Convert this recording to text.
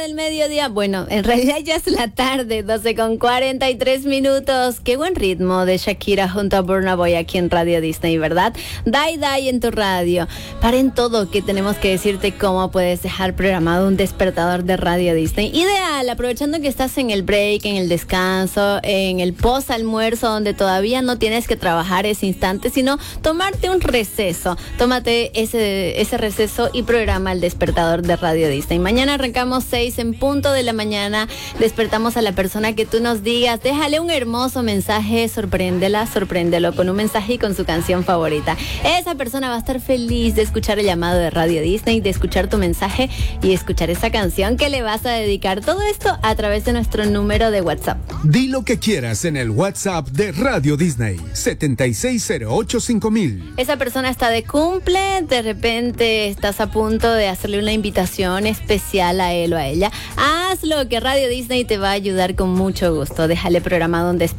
del mediodía. Bueno, en realidad ya es la tarde, 12:43. Qué buen ritmo de Shakira junto a Burna Boy aquí en Radio Disney, ¿verdad? Dai en tu radio. Paren todo, que tenemos que decirte cómo puedes dejar programado un despertador de Radio Disney. Ideal, aprovechando que estás en el break, en el descanso, en el post-almuerzo, donde todavía no tienes que trabajar ese instante, sino tomarte un receso. Tómate ese receso y programa el despertador de Radio Disney. Mañana arrancamos 6 en punto de la mañana. Despertamos a la persona que tú nos digas. Déjale un hermoso mensaje, sorpréndelo con un mensaje y con su canción favorita. Esa persona va a estar feliz de escuchar el llamado de Radio Disney, de escuchar tu mensaje y escuchar esa canción que le vas a dedicar. Todo esto a través de nuestro número de WhatsApp. Di lo que quieras en el WhatsApp de Radio Disney, 76085000. Esa persona está de cumple, de repente estás a punto de hacerle una invitación especial a él o a ella. Hazlo, que Radio Disney te va a ayudar con mucho gusto. Déjale programado un